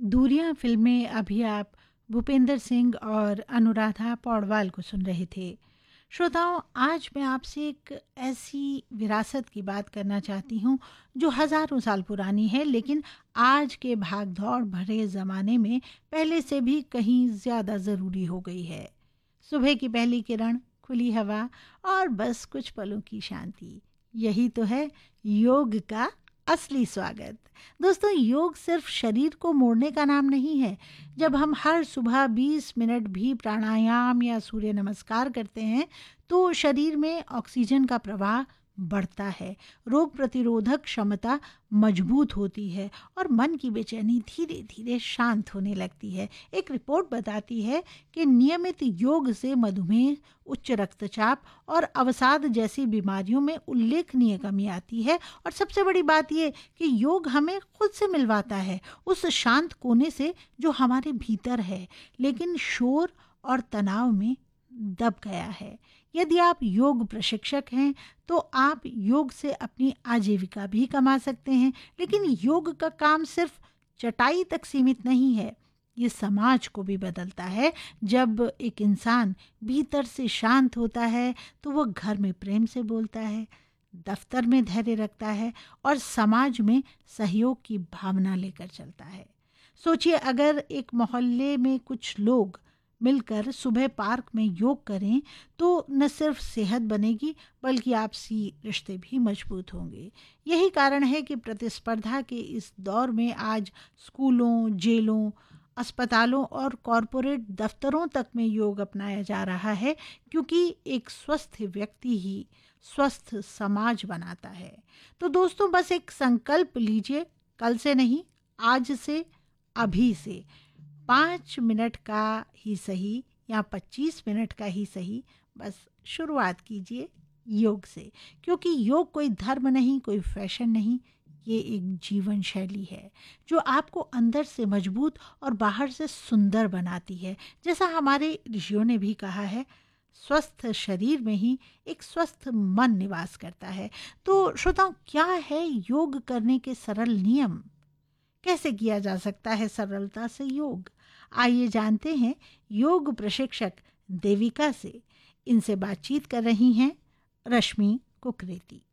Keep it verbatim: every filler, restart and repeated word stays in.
दूरियां फिल्म में अभी आप भूपेंद्र सिंह और अनुराधा पौडवाल को सुन रहे थे। श्रोताओं, आज मैं आपसे एक ऐसी विरासत की बात करना चाहती हूँ जो हजारों साल पुरानी है, लेकिन आज के भागदौड़ भरे ज़माने में पहले से भी कहीं ज़्यादा ज़रूरी हो गई है। सुबह की पहली किरण, खुली हवा और बस कुछ पलों की शांति, यही तो है योग का असली स्वागत। दोस्तों, योग सिर्फ शरीर को मोड़ने का नाम नहीं है। जब हम हर सुबह बीस मिनट भी प्राणायाम या सूर्य नमस्कार करते हैं तो शरीर में ऑक्सीजन का प्रवाह बढ़ता है, रोग प्रतिरोधक क्षमता मजबूत होती है और मन की बेचैनी धीरे धीरे शांत होने लगती है। एक रिपोर्ट बताती है कि नियमित योग से मधुमेह, उच्च रक्तचाप और अवसाद जैसी बीमारियों में उल्लेखनीय कमी आती है। और सबसे बड़ी बात यह कि योग हमें खुद से मिलवाता है, उस शांत कोने से जो हमारे भीतर है लेकिन शोर और तनाव में दब गया है। यदि आप योग प्रशिक्षक हैं तो आप योग से अपनी आजीविका भी कमा सकते हैं, लेकिन योग का काम सिर्फ चटाई तक सीमित नहीं है, ये समाज को भी बदलता है। जब एक इंसान भीतर से शांत होता है तो वो घर में प्रेम से बोलता है, दफ्तर में धैर्य रखता है और समाज में सहयोग की भावना लेकर चलता है। सोचिए, अगर एक मोहल्ले में कुछ लोग मिलकर सुबह पार्क में योग करें तो न सिर्फ सेहत बनेगी बल्कि आपसी रिश्ते भी मजबूत होंगे। यही कारण है कि प्रतिस्पर्धा के इस दौर में आज स्कूलों, जेलों, अस्पतालों और कॉरपोरेट दफ्तरों तक में योग अपनाया जा रहा है, क्योंकि एक स्वस्थ व्यक्ति ही स्वस्थ समाज बनाता है। तो दोस्तों, बस एक संकल्प लीजिए, कल से नहीं, आज से, अभी से पाँच मिनट का ही सही या पच्चीस मिनट का ही सही, बस शुरुआत कीजिए योग से। क्योंकि योग कोई धर्म नहीं, कोई फैशन नहीं, ये एक जीवन शैली है जो आपको अंदर से मजबूत और बाहर से सुंदर बनाती है। जैसा हमारे ऋषियों ने भी कहा है, स्वस्थ शरीर में ही एक स्वस्थ मन निवास करता है। तो श्रोताओं, क्या है योग करने के सरल नियम? कैसे किया जा सकता है सरलता से योग? आइए जानते हैं योग प्रशिक्षक देविका से। इनसे बातचीत कर रही हैं रश्मि कुकरेती।